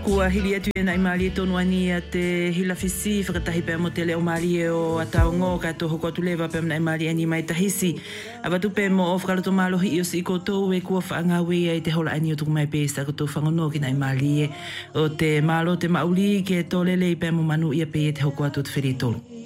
Kua hili atu e nai mali e tonu ania te hila fisi whakatahi pēr mo te leo mali e o atao ngō kato hoko atu lewa pēr nai mali ani mai tahisi. Awatu pēr mo o whakalato malohi i o si kotou e kua whaangawi ai te hola ani o tuku mai pēsa kotou whangono ki nai mali e o te malo te mauli ke tolele i pēr mo manu ia pē e te hoko atu te whiri tolu.